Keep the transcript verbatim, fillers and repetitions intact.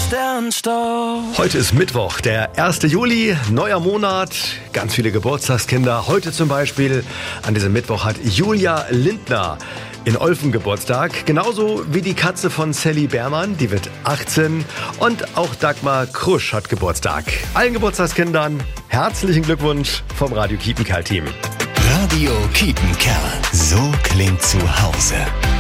Sternstaub. Heute ist Mittwoch, der erste Juli, neuer Monat, ganz viele Geburtstagskinder. Heute zum Beispiel, an diesem Mittwoch hat Julia Lindner in Olfen Geburtstag. Genauso wie die Katze von Sally Bermann, die wird achtzehn. Und auch Dagmar Krusch hat Geburtstag. Allen Geburtstagskindern herzlichen Glückwunsch vom Radio Kiepenkerl-Team. Radio Kiepenkerl. So klingt zu Hause.